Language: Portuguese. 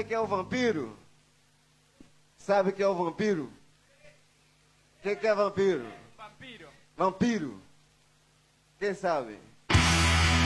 sabe quem é o vampiro? Sabe quem é o vampiro? Quem que é vampiro? Vampiro. Vampiro. Quem sabe?